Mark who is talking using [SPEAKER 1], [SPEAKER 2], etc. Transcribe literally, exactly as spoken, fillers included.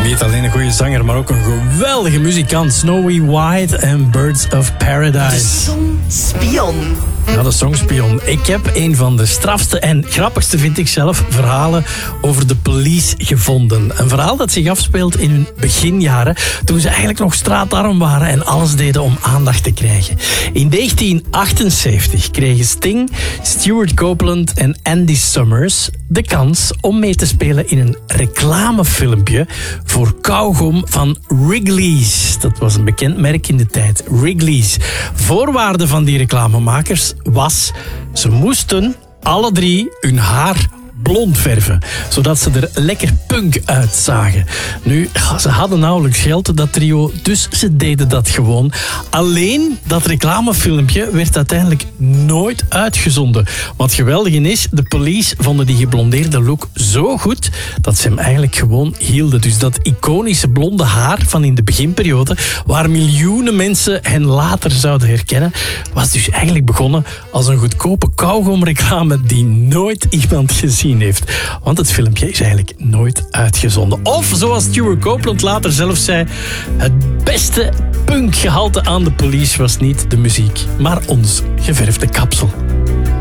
[SPEAKER 1] Niet alleen een goede zanger, maar ook een geweldige muzikant. Snowy White en Birds of Paradise.
[SPEAKER 2] De Songspion.
[SPEAKER 1] Ja, de Songspion. Ik heb een van de strafste en grappigste, vind ik zelf, verhalen over de police gevonden. Een verhaal dat zich afspeelt in hun beginjaren, toen ze eigenlijk nog straatarm waren en alles deden om aandacht te krijgen. In negentien achtenzeventig kregen Sting, Stuart Copeland en Andy Summers de kans om mee te spelen in een reclamefilmpje voor kauwgom van Wrigley's. Dat was een bekend merk in de tijd. Wrigley's. Voorwaarde van die reclamemakers was, ze moesten alle drie hun haar blond verven, zodat ze er lekker punk uitzagen. Nu, ze hadden nauwelijks geld, dat trio, dus ze deden dat gewoon. Alleen dat reclamefilmpje werd uiteindelijk nooit uitgezonden. Wat geweldig is, de police vonden die geblondeerde look zo goed dat ze hem eigenlijk gewoon hielden. Dus dat iconische blonde haar van in de beginperiode, waar miljoenen mensen hen later zouden herkennen, was dus eigenlijk begonnen als een goedkope kauwgomreclame die nooit iemand gezien heeft. Want het filmpje is eigenlijk nooit uitgezonden. Of, zoals Stuart Copeland later zelf zei, het beste punkgehalte aan de police was niet de muziek, maar ons geverfde kapsel.